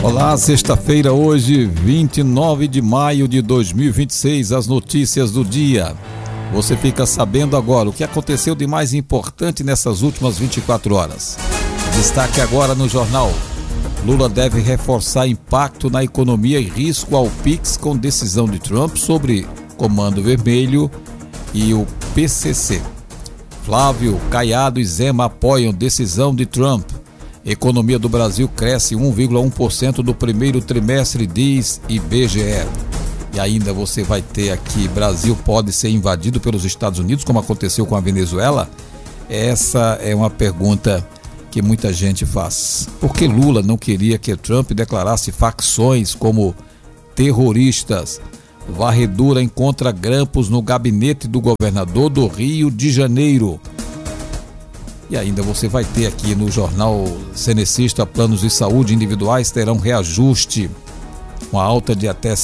Olá, sexta-feira hoje, 29 de maio de 2026, as notícias do dia. Você fica sabendo agora o que aconteceu de mais importante nessas últimas 24 horas. Destaque agora no jornal. Lula deve reforçar impacto na economia e risco ao PIX com decisão de Trump sobre Comando Vermelho e o PCC. Flávio, Caiado e Zema apoiam decisão de Trump. Economia do Brasil cresce 1,1% no primeiro trimestre, diz IBGE. E ainda você vai ter aqui, Brasil pode ser invadido pelos Estados Unidos, como aconteceu com a Venezuela? Essa é uma pergunta que muita gente faz. Por que Lula não queria que Trump declarasse facções como terroristas? Varredura encontra grampos no gabinete do governador do Rio de Janeiro. E ainda você vai ter aqui no jornal Cenecista, planos de saúde individuais terão reajuste, uma alta de até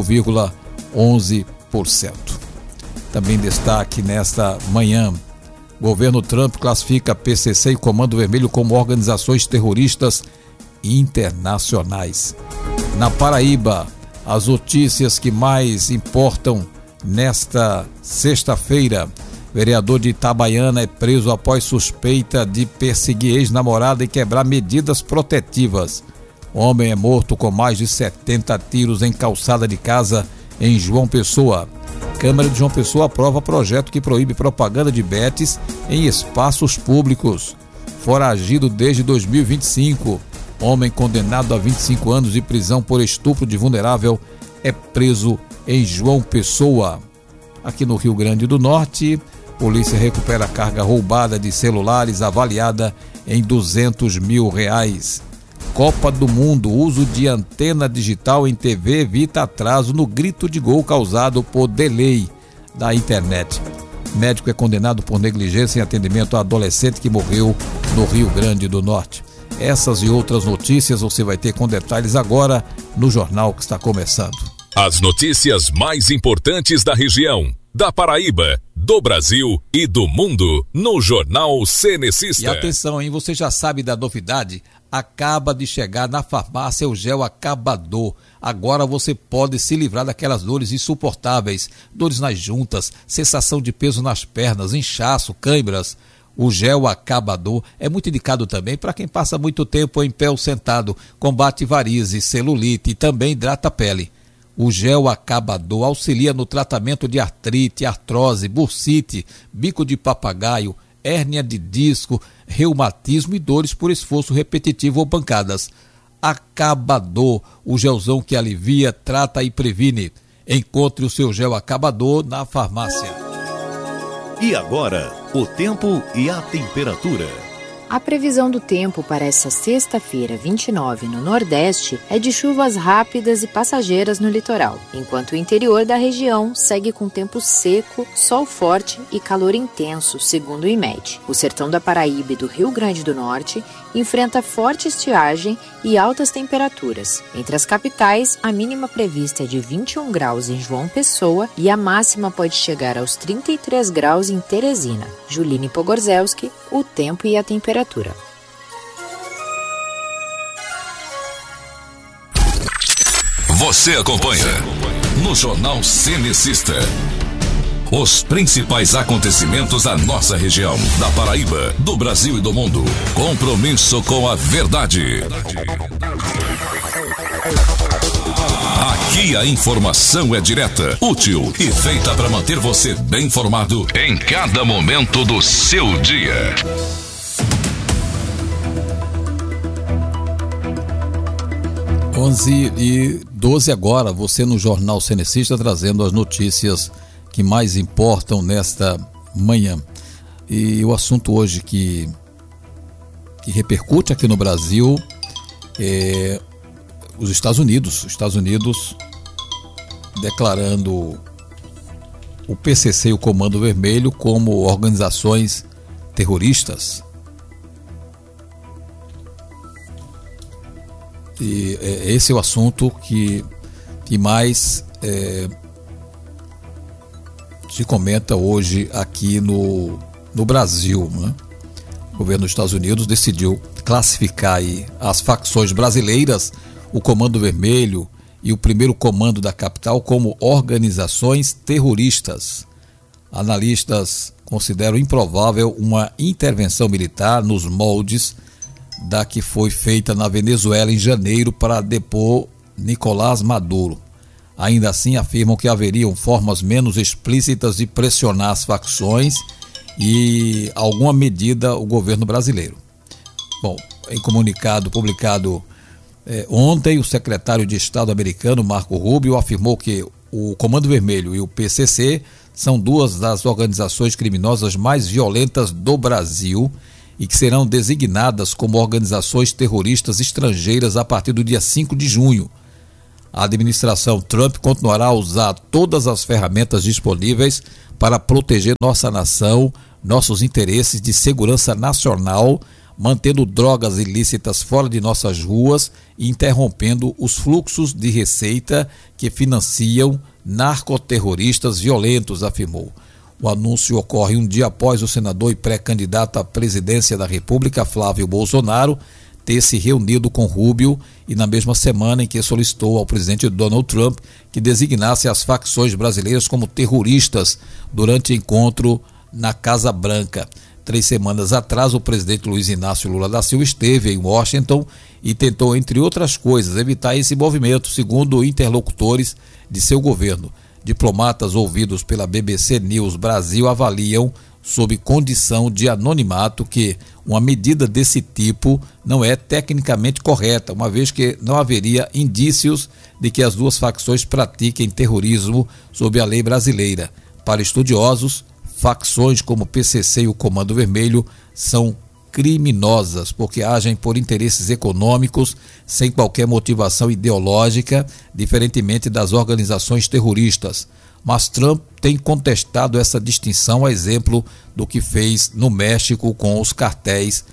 5,11%. Também destaque nesta manhã, governo Trump classifica PCC e Comando Vermelho como organizações terroristas internacionais. Na Paraíba, as notícias que mais importam nesta sexta-feira. Vereador de Itabaiana é preso após suspeita de perseguir ex-namorada e quebrar medidas protetivas. Homem é morto com mais de 70 tiros em calçada de casa em João Pessoa. Câmara de João Pessoa aprova projeto que proíbe propaganda de betes em espaços públicos. Foragido desde 2025. Homem condenado a 25 anos de prisão por estupro de vulnerável é preso em João Pessoa. Aqui no Rio Grande do Norte, polícia recupera carga roubada de celulares avaliada em R$200 mil. Copa do Mundo, uso de antena digital em TV evita atraso no grito de gol causado por delay da internet. Médico é condenado por negligência em atendimento a adolescente que morreu no Rio Grande do Norte. Essas e outras notícias você vai ter com detalhes agora no jornal que está começando. As notícias mais importantes da região, da Paraíba, do Brasil e do mundo, no Jornal Cenecista. E atenção, hein? Você já sabe da novidade? Acaba de chegar na farmácia o gel Acabador. Agora você pode se livrar daquelas dores insuportáveis, dores nas juntas, sensação de peso nas pernas, inchaço, câimbras. O gel Acabador é muito indicado também para quem passa muito tempo em pé ou sentado, combate varizes, celulite e também hidrata a pele. O gel Acabador auxilia no tratamento de artrite, artrose, bursite, bico de papagaio, hérnia de disco, reumatismo e dores por esforço repetitivo ou pancadas. Acabador, o gelzão que alivia, trata e previne. Encontre o seu gel Acabador na farmácia. E agora, o tempo e a temperatura. A previsão do tempo para essa sexta-feira, 29, no Nordeste, é de chuvas rápidas e passageiras no litoral, enquanto o interior da região segue com tempo seco, sol forte e calor intenso, segundo o IMED. O sertão da Paraíba e do Rio Grande do Norte enfrenta forte estiagem e altas temperaturas. Entre as capitais, a mínima prevista é de 21 graus em João Pessoa e a máxima pode chegar aos 33 graus em Teresina. Juline Pogorzelski, o tempo e a temperatura. Você acompanha no Jornal Cenecista os principais acontecimentos da nossa região, da Paraíba, do Brasil e do mundo. Compromisso com a verdade. Aqui a informação é direta, útil e feita para manter você bem informado em cada momento do seu dia. Onze e 12 agora, você no Jornal Cenecista trazendo as notícias que mais importam nesta manhã. E o assunto hoje que repercute aqui no Brasil é os Estados Unidos. Os Estados Unidos declarando o PCC e o Comando Vermelho como organizações terroristas. E esse é o assunto que mais se comenta hoje aqui no Brasil, né? O governo dos Estados Unidos decidiu classificar aí as facções brasileiras o Comando Vermelho e o primeiro comando da capital como organizações terroristas. Analistas consideram improvável uma intervenção militar nos moldes da que foi feita na Venezuela em janeiro para depor Nicolás Maduro. Ainda assim, afirmam que haveriam formas menos explícitas de pressionar as facções e alguma medida o governo brasileiro. Bom, em comunicado publicado ontem, o secretário de Estado americano, Marco Rubio, afirmou que o Comando Vermelho e o PCC são duas das organizações criminosas mais violentas do Brasil e que serão designadas como organizações terroristas estrangeiras a partir do dia 5 de junho. A administração Trump continuará a usar todas as ferramentas disponíveis para proteger nossa nação, nossos interesses de segurança nacional, mantendo drogas ilícitas fora de nossas ruas e interrompendo os fluxos de receita que financiam narcoterroristas violentos, afirmou. O anúncio ocorre um dia após o senador e pré-candidato à presidência da República, Flávio Bolsonaro, ter se reunido com Rubio e na mesma semana em que solicitou ao presidente Donald Trump que designasse as facções brasileiras como terroristas durante encontro na Casa Branca. 3 semanas atrás, o presidente Luiz Inácio Lula da Silva esteve em Washington e tentou, entre outras coisas, evitar esse movimento, segundo interlocutores de seu governo. Diplomatas ouvidos pela BBC News Brasil avaliam, sob condição de anonimato, que uma medida desse tipo não é tecnicamente correta, uma vez que não haveria indícios de que as duas facções pratiquem terrorismo sob a lei brasileira. Para estudiosos, facções como o PCC e o Comando Vermelho são criminosas porque agem por interesses econômicos sem qualquer motivação ideológica, diferentemente das organizações terroristas. Mas Trump tem contestado essa distinção, a exemplo do que fez no México com os cartéis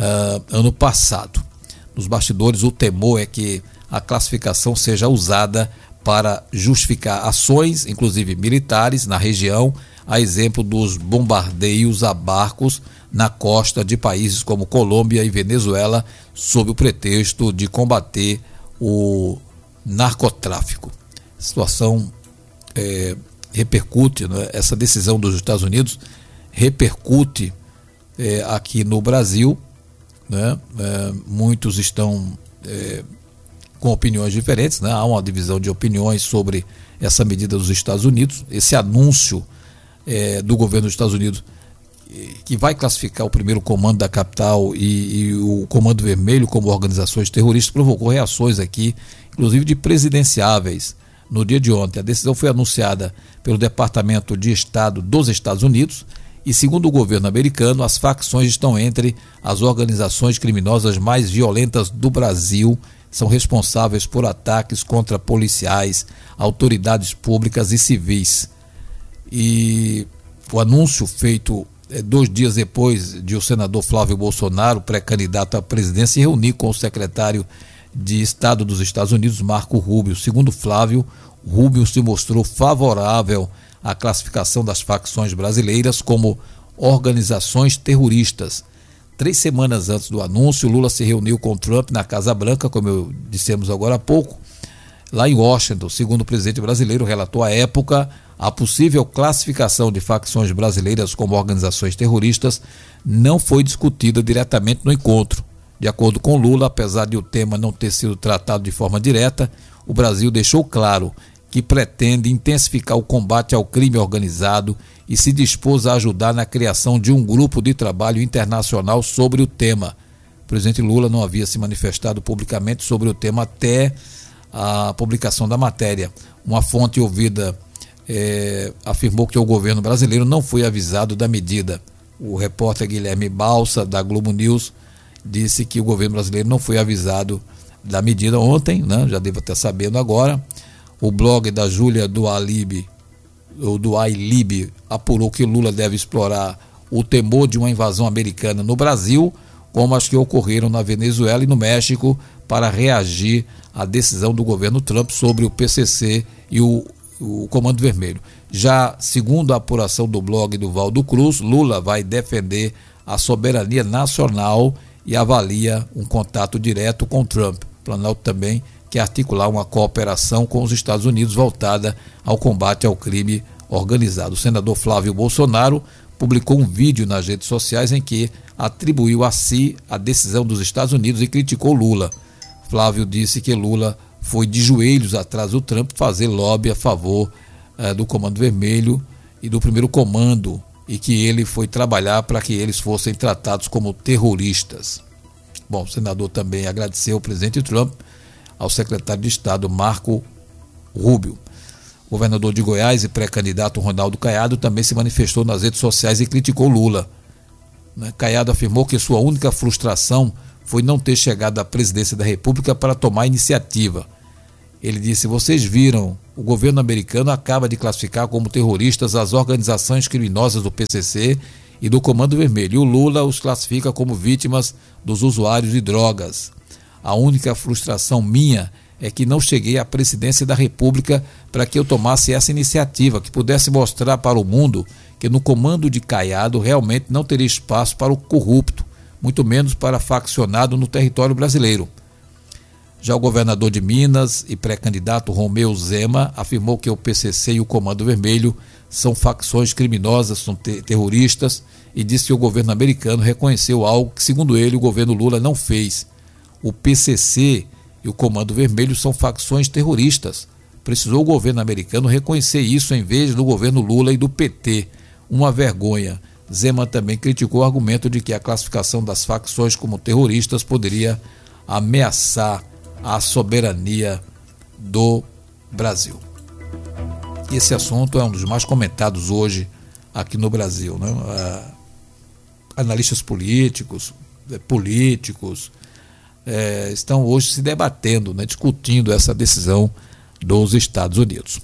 ano passado. Nos bastidores, o temor é que a classificação seja usada para justificar ações, inclusive militares, na região, a exemplo dos bombardeios a barcos na costa de países como Colômbia e Venezuela, sob o pretexto de combater o narcotráfico. A situação repercute, né? Essa decisão dos Estados Unidos repercute aqui no Brasil, né? Muitos estão com opiniões diferentes, né? Há uma divisão de opiniões sobre essa medida dos Estados Unidos. Esse anúncio do governo dos Estados Unidos, que vai classificar o primeiro comando da capital e o Comando Vermelho como organizações terroristas, provocou reações aqui, inclusive de presidenciáveis. No dia de ontem, a decisão foi anunciada pelo Departamento de Estado dos Estados Unidos e, segundo o governo americano, as facções estão entre as organizações criminosas mais violentas do Brasil, são responsáveis por ataques contra policiais, autoridades públicas e civis. E o anúncio feito 2 dias depois de o senador Flávio Bolsonaro, pré-candidato à presidência, se reunir com o secretário de Estado dos Estados Unidos, Marco Rubio. Segundo Flávio, Rubio se mostrou favorável à classificação das facções brasileiras como organizações terroristas. 3 semanas antes do anúncio, Lula se reuniu com Trump na Casa Branca, como eu dissemos agora há pouco, lá em Washington. Segundo o presidente brasileiro, relatou à época a possível classificação de facções brasileiras como organizações terroristas não foi discutida diretamente no encontro. De acordo com Lula, apesar de o tema não ter sido tratado de forma direta, o Brasil deixou claro que pretende intensificar o combate ao crime organizado e se dispôs a ajudar na criação de um grupo de trabalho internacional sobre o tema. O presidente Lula não havia se manifestado publicamente sobre o tema até a publicação da matéria. Uma fonte ouvida afirmou que o governo brasileiro não foi avisado da medida. O repórter Guilherme Balsa, da Globo News, disse que o governo brasileiro não foi avisado da medida ontem, né? Já devo estar sabendo agora. O blog da Júlia do Ailib apurou que Lula deve explorar o temor de uma invasão americana no Brasil, como as que ocorreram na Venezuela e no México, para reagir à decisão do governo Trump sobre o PCC e o Comando Vermelho. Já segundo a apuração do blog do Valdo Cruz, Lula vai defender a soberania nacional e avalia um contato direto com Trump. O Planalto também quer articular uma cooperação com os Estados Unidos voltada ao combate ao crime organizado. O senador Flávio Bolsonaro publicou um vídeo nas redes sociais em que atribuiu a si a decisão dos Estados Unidos e criticou Lula. Flávio disse que Lula foi de joelhos atrás do Trump fazer lobby a favor do Comando Vermelho e do primeiro comando, e que ele foi trabalhar para que eles fossem tratados como terroristas. Bom, o senador também agradeceu ao presidente Trump, ao secretário de Estado Marco Rubio. O governador de Goiás e pré-candidato Ronaldo Caiado também se manifestou nas redes sociais e criticou Lula. Caiado afirmou que sua única frustração foi não ter chegado à presidência da República para tomar iniciativa. Ele disse: vocês viram, o governo americano acaba de classificar como terroristas as organizações criminosas do PCC e do Comando Vermelho, e o Lula os classifica como vítimas dos usuários de drogas. A única frustração minha é que não cheguei à presidência da República para que eu tomasse essa iniciativa, que pudesse mostrar para o mundo que no comando de Caiado realmente não teria espaço para o corrupto, muito menos para faccionado no território brasileiro. Já o governador de Minas e pré-candidato Romeu Zema afirmou que o PCC e o Comando Vermelho são facções criminosas, são terroristas, e disse que o governo americano reconheceu algo que, segundo ele, o governo Lula não fez. O PCC e o Comando Vermelho são facções terroristas. Precisou o governo americano reconhecer isso em vez do governo Lula e do PT. Uma vergonha. Zema também criticou o argumento de que a classificação das facções como terroristas poderia ameaçar a soberania do Brasil. Esse assunto é um dos mais comentados hoje aqui no Brasil, né? Analistas políticos estão hoje se debatendo, né, discutindo essa decisão dos Estados Unidos.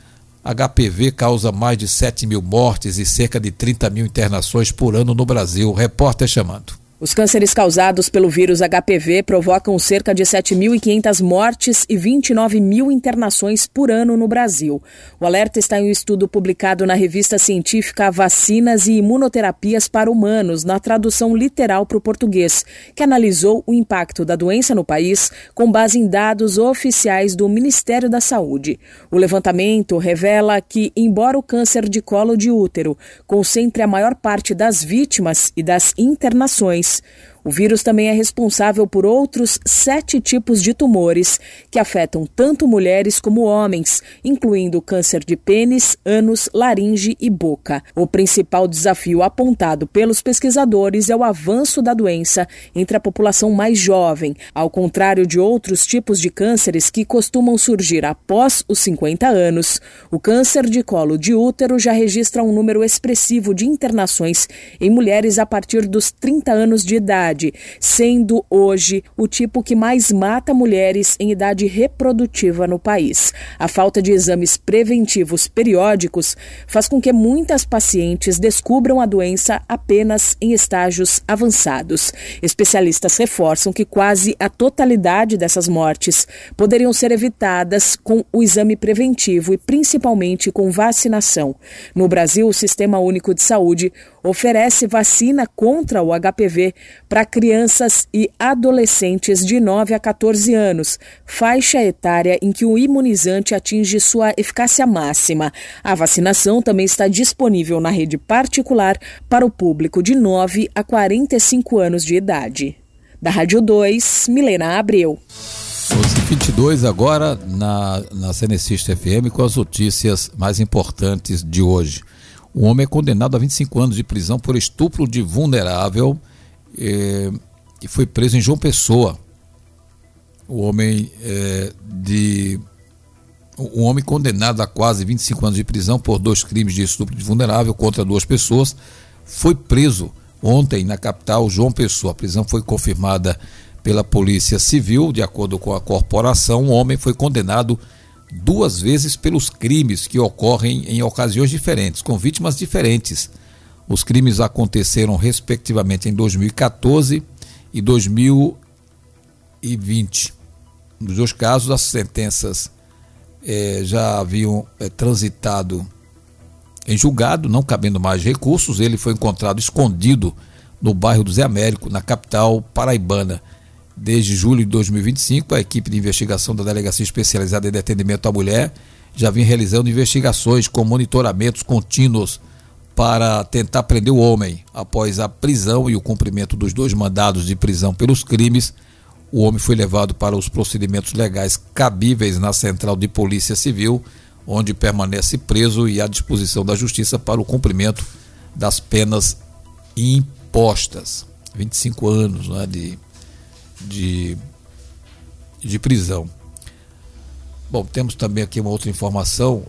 HPV causa mais de 7 mil mortes e cerca de 30 mil internações por ano no Brasil. Repórter chamando. Os cânceres causados pelo vírus HPV provocam cerca de 7.500 mortes e 29 mil internações por ano no Brasil. O alerta está em um estudo publicado na revista científica Vacinas e Imunoterapias para Humanos, na tradução literal para o português, que analisou o impacto da doença no país com base em dados oficiais do Ministério da Saúde. O levantamento revela que, embora o câncer de colo de útero concentre a maior parte das vítimas e das internações, o vírus também é responsável por outros 7 tipos de tumores que afetam tanto mulheres como homens, incluindo câncer de pênis, ânus, laringe e boca. O principal desafio apontado pelos pesquisadores é o avanço da doença entre a população mais jovem, ao contrário de outros tipos de cânceres que costumam surgir após os 50 anos. O câncer de colo de útero já registra um número expressivo de internações em mulheres a partir dos 30 anos de idade, sendo hoje o tipo que mais mata mulheres em idade reprodutiva no país. A falta de exames preventivos periódicos faz com que muitas pacientes descubram a doença apenas em estágios avançados. Especialistas reforçam que quase a totalidade dessas mortes poderiam ser evitadas com o exame preventivo e principalmente com vacinação. No Brasil, o Sistema Único de Saúde oferece vacina contra o HPV para crianças e adolescentes de 9 a 14 anos, faixa etária em que o imunizante atinge sua eficácia máxima. A vacinação também está disponível na rede particular para o público de 9 a 45 anos de idade. Da Rádio 2, Milena Abreu. 22 agora na Cenecista FM com as notícias mais importantes de hoje. Um homem é condenado a 25 anos de prisão por estupro de vulnerável e foi preso em João Pessoa. Um homem condenado a quase 25 anos de prisão por 2 crimes de estupro de vulnerável contra 2 pessoas foi preso ontem na capital João Pessoa. A prisão foi confirmada pela Polícia Civil. De acordo com a corporação, o homem foi condenado 2 vezes pelos crimes que ocorrem em ocasiões diferentes, com vítimas diferentes. Os crimes aconteceram respectivamente em 2014 e 2020. Nos 2 casos, as sentenças já haviam transitado em julgado, não cabendo mais recursos. Ele foi encontrado escondido no bairro do Zé Américo, na capital paraibana. Desde julho de 2025, a equipe de investigação da Delegacia Especializada em Atendimento à Mulher já vinha realizando investigações com monitoramentos contínuos para tentar prender o homem. Após a prisão e o cumprimento dos 2 mandados de prisão pelos crimes, o homem foi levado para os procedimentos legais cabíveis na Central de Polícia Civil, onde permanece preso e à disposição da Justiça para o cumprimento das penas impostas. 25 anos, né, de prisão. Bom, temos também aqui uma outra informação.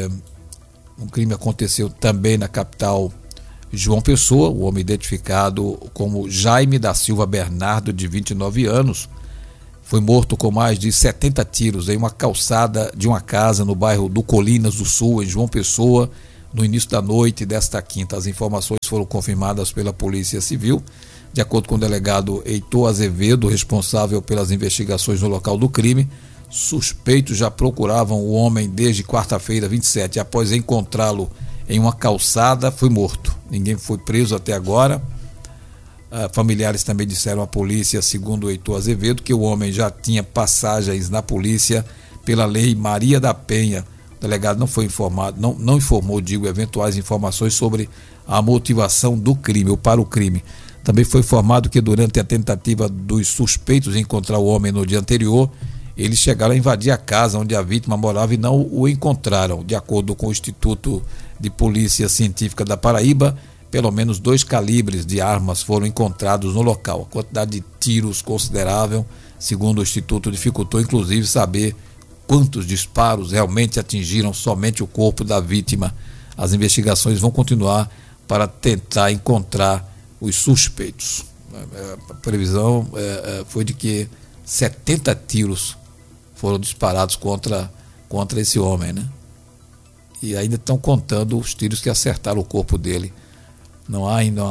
Um crime aconteceu também na capital João Pessoa. O homem identificado como Jaime da Silva Bernardo, de 29 anos, foi morto com mais de 70 tiros em uma calçada de uma casa no bairro do Colinas do Sul, em João Pessoa, no início da noite desta quinta. As informações foram confirmadas pela Polícia Civil. De acordo com o delegado Heitor Azevedo, responsável pelas investigações no local do crime, suspeitos já procuravam o homem desde quarta-feira, 27. Após encontrá-lo em uma calçada, foi morto. Ninguém foi preso até agora. Familiares também disseram à polícia, segundo o Heitor Azevedo, que o homem já tinha passagens na polícia pela Lei Maria da Penha. O delegado não foi informado, não informou, eventuais informações sobre a motivação do crime ou para o crime. Também foi informado que durante a tentativa dos suspeitos em encontrar o homem no dia anterior, eles chegaram a invadir a casa onde a vítima morava e não o encontraram. De acordo com o Instituto de Polícia Científica da Paraíba, pelo menos 2 calibres de armas foram encontrados no local. A quantidade de tiros considerável, segundo o Instituto, dificultou inclusive saber quantos disparos realmente atingiram somente o corpo da vítima. As investigações vão continuar para tentar encontrar os suspeitos. A previsão foi de que 70 tiros foram disparados contra esse homem, né? E ainda estão contando os tiros que acertaram o corpo dele. Não há ainda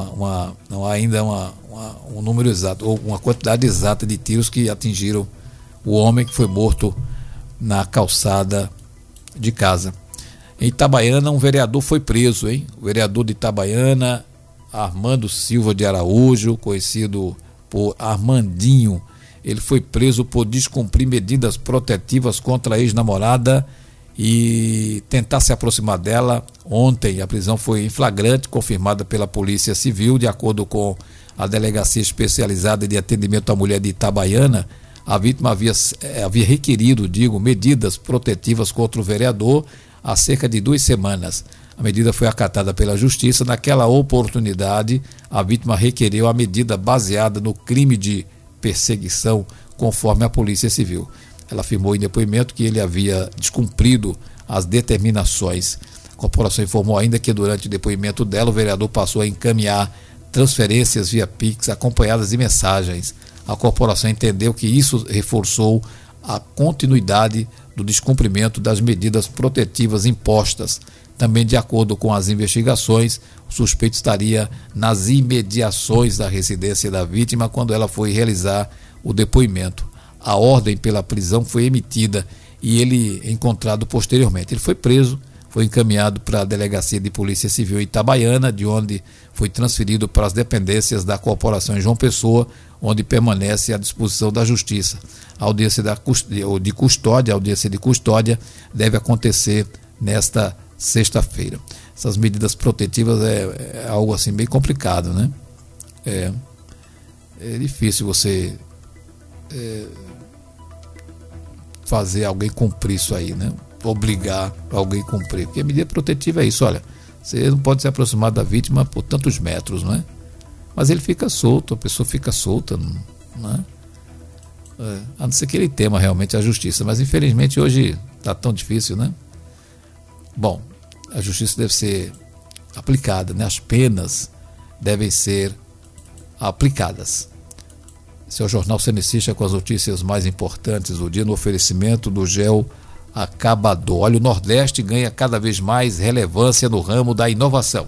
um número exato, ou uma quantidade exata de tiros que atingiram o homem que foi morto na calçada de casa. Em Itabaiana, um vereador foi preso, hein? O vereador de Itabaiana, Armando Silva de Araújo, conhecido por Armandinho, ele foi preso por descumprir medidas protetivas contra a ex-namorada e tentar se aproximar dela. Ontem a prisão foi em flagrante, confirmada pela Polícia Civil. De acordo com a Delegacia Especializada de Atendimento à Mulher de Itabaiana, a vítima havia requerido, medidas protetivas contra o vereador há cerca de 2 semanas. A medida foi acatada pela Justiça. Naquela oportunidade, a vítima requereu a medida baseada no crime de perseguição, conforme a Polícia Civil. Ela afirmou em depoimento que ele havia descumprido as determinações. A corporação informou ainda que durante o depoimento dela, o vereador passou a encaminhar transferências via Pix acompanhadas de mensagens. A corporação entendeu que isso reforçou a continuidade do descumprimento das medidas protetivas impostas. Também, de acordo com as investigações, o suspeito estaria nas imediações da residência da vítima quando ela foi realizar o depoimento. A ordem pela prisão foi emitida e ele encontrado posteriormente. Ele foi preso, foi encaminhado para a Delegacia de Polícia Civil Itabaiana, de onde foi transferido para as dependências da Corporação João Pessoa, onde permanece à disposição da Justiça. A audiência de custódia deve acontecer nesta sexta-feira. Essas medidas protetivas é algo assim bem complicado, né? É difícil você fazer alguém cumprir isso aí, né? Obrigar alguém a cumprir, porque a medida protetiva é isso, olha, você não pode se aproximar da vítima por tantos metros, né? Mas ele fica solto, a pessoa fica solta, né? A não ser que ele tema realmente a justiça, mas infelizmente hoje está tão difícil, né? Bom, a justiça deve ser aplicada, né? As penas devem ser aplicadas. Esse é o Jornal Cenecista com as notícias mais importantes do dia, no oferecimento do Gel Acabador. Olha, o Nordeste ganha cada vez mais relevância no ramo da inovação.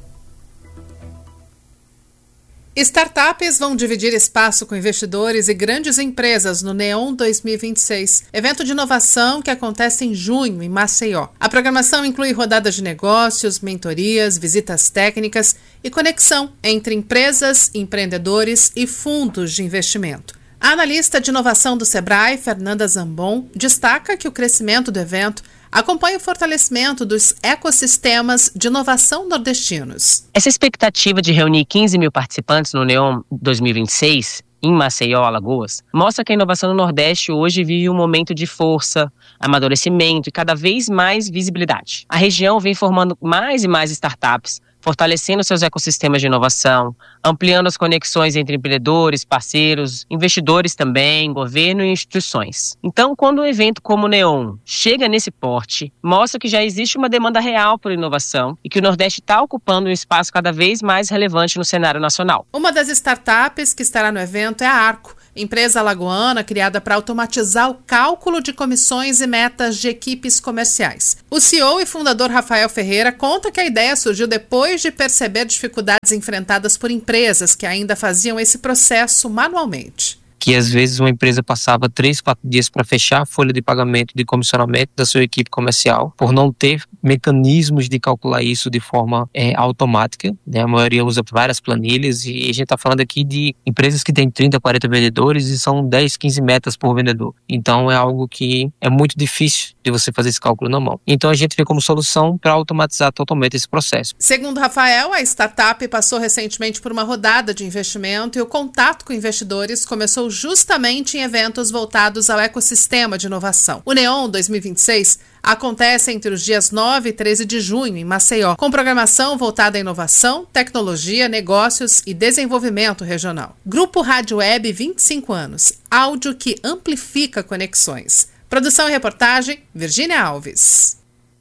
Startups vão dividir espaço com investidores e grandes empresas no Neon 2026, evento de inovação que acontece em junho em Maceió. A programação inclui rodadas de negócios, mentorias, visitas técnicas e conexão entre empresas, empreendedores e fundos de investimento. A analista de inovação do Sebrae, Fernanda Zambon, destaca que o crescimento do evento acompanha o fortalecimento dos ecossistemas de inovação nordestinos. Essa expectativa de reunir 15 mil participantes no NEON 2026, em Maceió, Alagoas, mostra que a inovação no Nordeste hoje vive um momento de força, amadurecimento e cada vez mais visibilidade. A região vem formando mais e mais startups, fortalecendo seus ecossistemas de inovação, ampliando as conexões entre empreendedores, parceiros, investidores também, governo e instituições. Então, quando um evento como o NEON chega nesse porte, mostra que já existe uma demanda real por inovação e que o Nordeste está ocupando um espaço cada vez mais relevante no cenário nacional. Uma das startups que estará no evento é a Arco, empresa alagoana criada para automatizar o cálculo de comissões e metas de equipes comerciais. O CEO e fundador Rafael Ferreira conta que a ideia surgiu depois de perceber dificuldades enfrentadas por empresas que ainda faziam esse processo manualmente. Que às vezes uma empresa passava 3, 4 dias para fechar a folha de pagamento de comissionamento da sua equipe comercial, por não ter mecanismos de calcular isso de forma automática, né? A maioria usa várias planilhas e a gente está falando aqui de empresas que têm 30, 40 vendedores e são 10, 15 metas por vendedor. Então é algo que é muito difícil de você fazer esse cálculo na mão. Então a gente vê como solução para automatizar totalmente esse processo. Segundo Rafael, a startup passou recentemente por uma rodada de investimento e o contato com investidores começou justamente em eventos voltados ao ecossistema de inovação. O NEON 2026 acontece entre os dias 9 e 13 de junho, em Maceió, com programação voltada à inovação, tecnologia, negócios e desenvolvimento regional. Grupo Rádio Web 25 anos, áudio que amplifica conexões. Produção e reportagem, Virgínia Alves.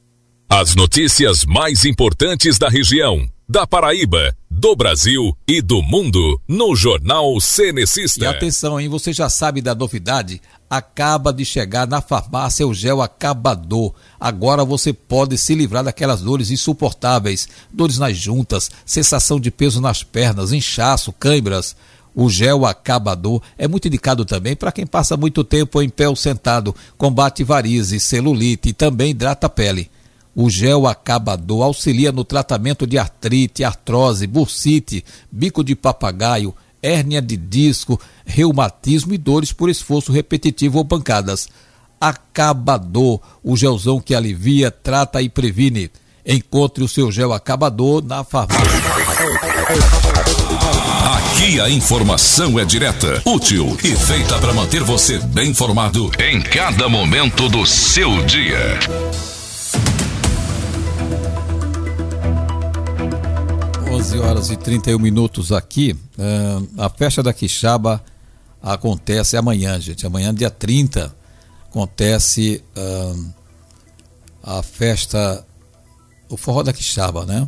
As notícias mais importantes da região, da Paraíba, do Brasil e do mundo no Jornal Cenecista. E atenção, hein? Você já sabe da novidade? Acaba de chegar na farmácia o gel acabador. Agora você pode se livrar daquelas dores insuportáveis, dores nas juntas, sensação de peso nas pernas, inchaço, câimbras. O gel acabador é muito indicado também para quem passa muito tempo em pé ou sentado, combate varizes, celulite e também hidrata a pele. O gel acabador auxilia no tratamento de artrite, artrose, bursite, bico de papagaio, hérnia de disco, reumatismo e dores por esforço repetitivo ou pancadas. Acabador, o gelzão que alivia, trata e previne. Encontre o seu gel acabador na farmácia. Aqui a informação é direta, útil e feita para manter você bem informado em cada momento do seu dia. Horas e 31 minutos aqui. A festa da Quixaba acontece amanhã, gente. Amanhã, dia 30, acontece a festa, o Forró da Quixaba, né?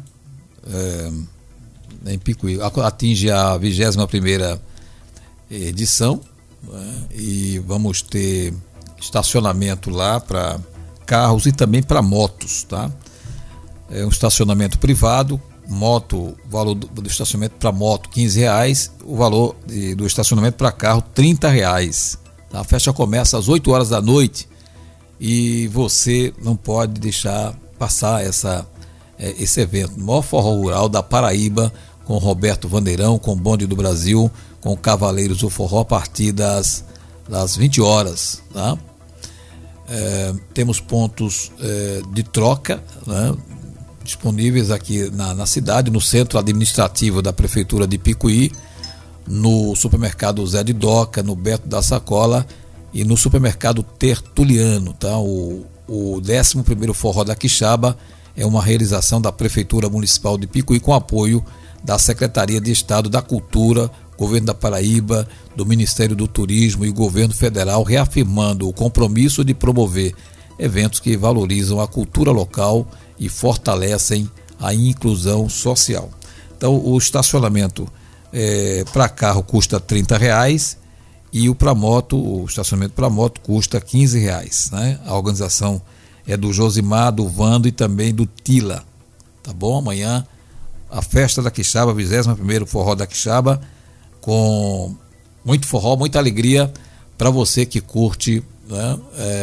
Em Picuí. Atinge a 21ª edição, né? E vamos ter estacionamento lá para carros e também para motos, tá? É um estacionamento privado. Moto, o valor do estacionamento para moto R$15, o valor do estacionamento para carro R$30. A festa começa às 8 horas da noite e você não pode deixar passar esse evento. O maior forró rural da Paraíba, com Roberto Vandeirão, com Bonde do Brasil, com Cavaleiros do Forró a partir das 20 horas. Tá? Temos pontos de troca, né? Disponíveis aqui na cidade, no centro administrativo da Prefeitura de Picuí, no supermercado Zé de Doca, no Beto da Sacola e no supermercado Tertuliano. Tá? O 11º Forró da Quixaba é uma realização da Prefeitura Municipal de Picuí com apoio da Secretaria de Estado da Cultura, Governo da Paraíba, do Ministério do Turismo e Governo Federal, reafirmando o compromisso de promover eventos que valorizam a cultura local e fortalecem a inclusão social. Então, o estacionamento para carro custa R$30 e o estacionamento para moto custa R$15, né? A organização é do Josimar, do Vando e também do Tila. Tá bom? Amanhã a festa da Quixaba, 21º Forró da Quixaba, com muito forró, muita alegria para você que curte, né?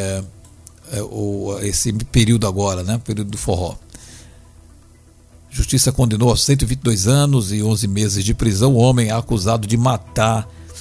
Esse período agora, né? Período do forró. Justiça condenou a 122 anos e 11 meses de prisão o homem acusado de matar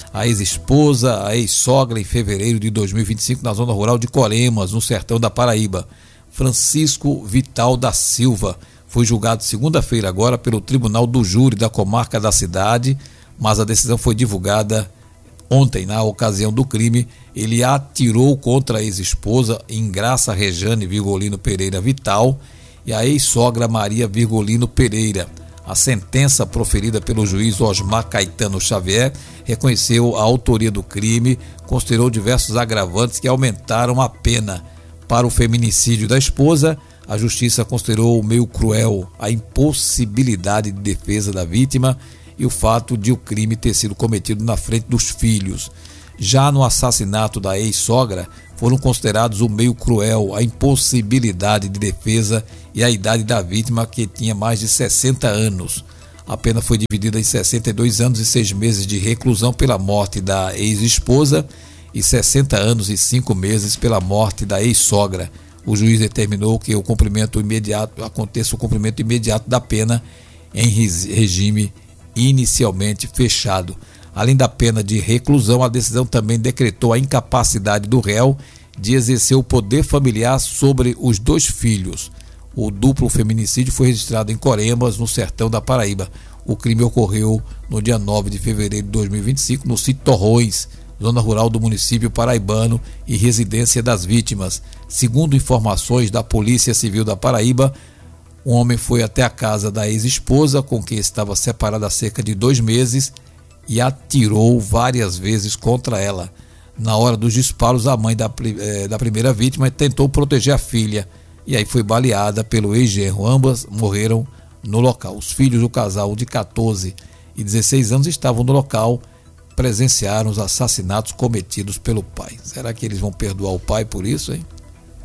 a ex-esposa, a ex-sogra, em fevereiro de 2025, na zona rural de Coremas, no sertão da Paraíba. Francisco Vital da Silva foi julgado segunda-feira agora pelo Tribunal do Júri da comarca da cidade, mas a decisão foi divulgada ontem. Na ocasião do crime, ele atirou contra a ex-esposa Ingraça Rejane Virgolino Pereira Vital e a ex-sogra Maria Virgolino Pereira. A sentença proferida pelo juiz Osmar Caetano Xavier reconheceu a autoria do crime, considerou diversos agravantes que aumentaram a pena. Para o feminicídio da esposa, a justiça considerou meio cruel a impossibilidade de defesa da vítima e o fato de o crime ter sido cometido na frente dos filhos. Já no assassinato da ex-sogra, foram considerados o meio cruel a impossibilidade de defesa e a idade da vítima, que tinha mais de 60 anos. A pena foi dividida em 62 anos e 6 meses de reclusão pela morte da ex-esposa e 60 anos e 5 meses pela morte da ex-sogra. O juiz determinou que aconteça o cumprimento imediato da pena em regime inicialmente fechado. Além da pena de reclusão, a decisão também decretou a incapacidade do réu de exercer o poder familiar sobre os 2 filhos. O duplo feminicídio foi registrado em Coremas, no sertão da Paraíba. O crime ocorreu no dia 9 de fevereiro de 2025, no sítio Torrões, zona rural do município paraibano e residência das vítimas. Segundo informações da Polícia Civil da Paraíba, um homem foi até a casa da ex-esposa, com quem estava separado há cerca de 2 meses, e atirou várias vezes contra ela. Na hora dos disparos, a mãe da primeira vítima tentou proteger a filha, e aí foi baleada pelo ex-genro. Ambas morreram no local. Os filhos do casal, de 14 e 16 anos, estavam no local, presenciaram os assassinatos cometidos pelo pai. Será que eles vão perdoar o pai por isso, hein?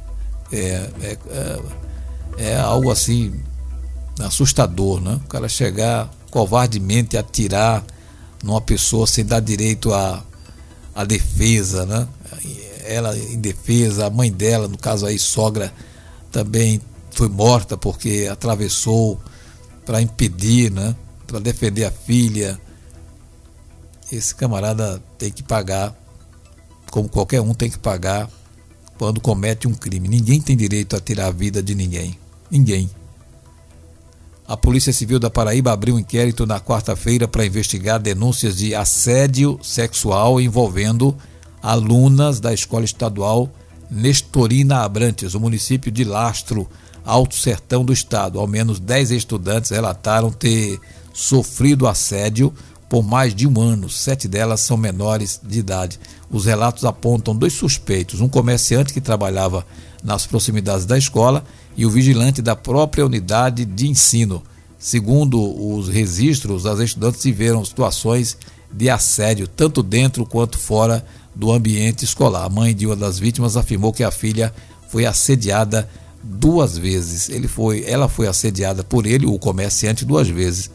É algo assim assustador, né? O cara chegar covardemente a atirar numa pessoa sem dar direito à defesa, né? Ela em defesa, a mãe dela, no caso aí sogra, também foi morta porque atravessou para impedir, né? Para defender a filha. Esse camarada tem que pagar, como qualquer um tem que pagar quando comete um crime. Ninguém tem direito a tirar a vida de ninguém. Ninguém. A Polícia Civil da Paraíba abriu um inquérito na quarta-feira para investigar denúncias de assédio sexual envolvendo alunas da Escola Estadual Nestorina Abrantes, o município de Lastro, Alto Sertão do Estado. Ao menos 10 estudantes relataram ter sofrido assédio por mais de 1 ano. 7 delas são menores de idade. Os relatos apontam 2 suspeitos, um comerciante que trabalhava nas proximidades da escola e o vigilante da própria unidade de ensino. Segundo os registros, as estudantes viveram situações de assédio, tanto dentro quanto fora do ambiente escolar. A mãe de uma das vítimas afirmou que a filha foi assediada 2 vezes. Ela foi assediada por ele, o comerciante, 2 vezes.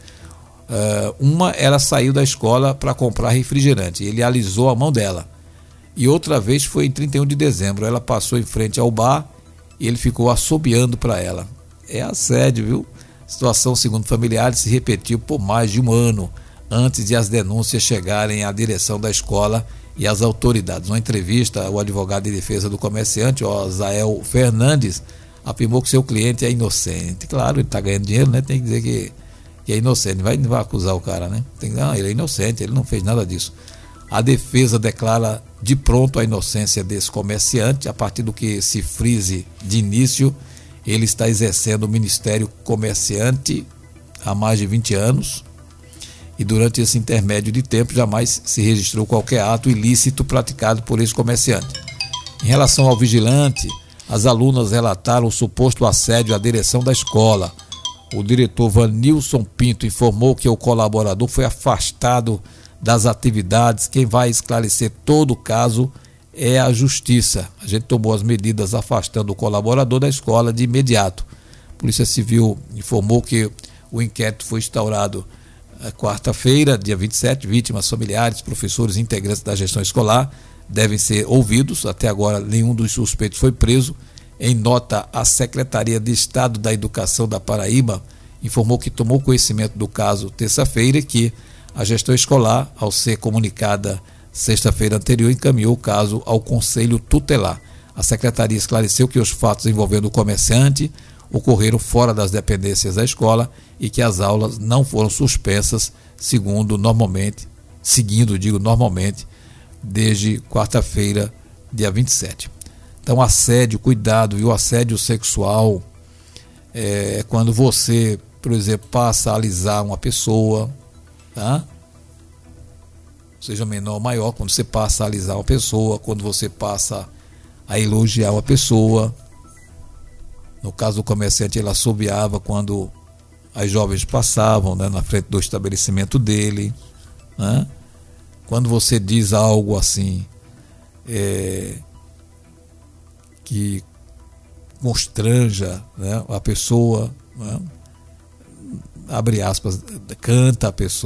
Ela saiu da escola para comprar refrigerante. Ele alisou a mão dela. E outra vez foi em 31 de dezembro. Ela passou em frente ao bar e ele ficou assobiando para ela. É assédio, viu? A situação, segundo familiares, se repetiu por mais de 1 ano antes de as denúncias chegarem à direção da escola e às autoridades. Numa entrevista, o advogado de defesa do comerciante, Osael Fernandes, afirmou que seu cliente é inocente. Claro, ele está ganhando dinheiro, né? Tem que dizer que é inocente. Não vai acusar o cara, né? Ele é inocente, ele não fez nada disso. A defesa declara de pronto a inocência desse comerciante, a partir do que se frise de início. Ele está exercendo o Ministério Comerciante há mais de 20 anos e durante esse intermédio de tempo jamais se registrou qualquer ato ilícito praticado por esse comerciante. Em relação ao vigilante, as alunas relataram o suposto assédio à direção da escola. O diretor Vanilson Pinto informou que o colaborador foi afastado das atividades. Quem vai esclarecer todo o caso é a Justiça. A gente tomou as medidas afastando o colaborador da escola de imediato. A Polícia Civil informou que o inquérito foi instaurado quarta-feira, dia 27. Vítimas, familiares, professores e integrantes da gestão escolar devem ser ouvidos. Até agora, nenhum dos suspeitos foi preso. Em nota, a Secretaria de Estado da Educação da Paraíba informou que tomou conhecimento do caso terça-feira e que a gestão escolar, ao ser comunicada sexta-feira anterior, encaminhou o caso ao Conselho Tutelar. A Secretaria esclareceu que os fatos envolvendo o comerciante ocorreram fora das dependências da escola e que as aulas não foram suspensas, seguindo normalmente, desde quarta-feira, dia 27. Então, assédio, cuidado, viu? Assédio sexual é quando você, por exemplo, passa a alisar uma pessoa, tá? Seja menor ou maior, quando você passa a alisar uma pessoa, quando você passa a elogiar uma pessoa. No caso do comerciante, ele assobiava quando as jovens passavam, né, na frente do estabelecimento dele, né? Quando você diz algo assim que constranja, né, a pessoa, né, abre aspas, canta a pessoa.